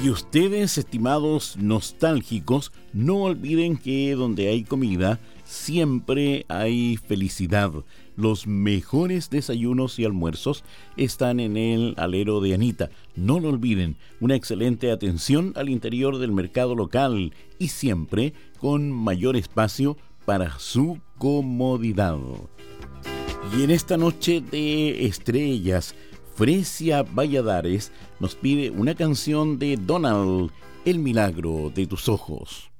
Y ustedes, estimados nostálgicos, no olviden que donde hay comida, siempre hay felicidad. Los mejores desayunos y almuerzos están en el alero de Anita. No lo olviden, una excelente atención al interior del mercado local y siempre con mayor espacio para su comodidad. Y en esta noche de estrellas, Fresia Valladares nos pide una canción de Donald, El milagro de tus ojos.